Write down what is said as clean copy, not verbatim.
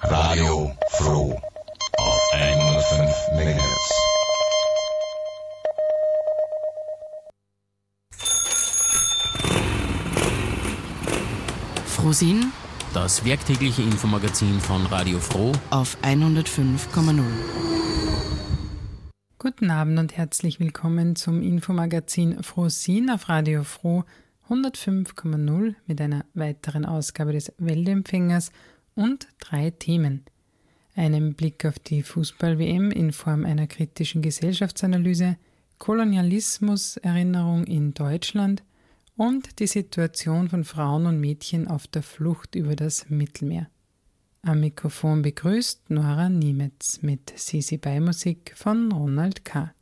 Radio Froh auf 105 MHz. Frohsinn, das werktägliche Infomagazin von Radio Froh auf 105,0. Guten Abend und herzlich willkommen zum Infomagazin Frohsinn auf Radio Froh 105,0 mit einer weiteren Ausgabe des Weltempfängers und 3 Themen. Einem Blick auf die Fußball-WM in Form einer kritischen Gesellschaftsanalyse, Kolonialismus-Erinnerung in Deutschland und die Situation von Frauen und Mädchen auf der Flucht über das Mittelmeer. Am Mikrofon begrüßt Nora Niemetz mit Sisi Beimusik von Ronald K.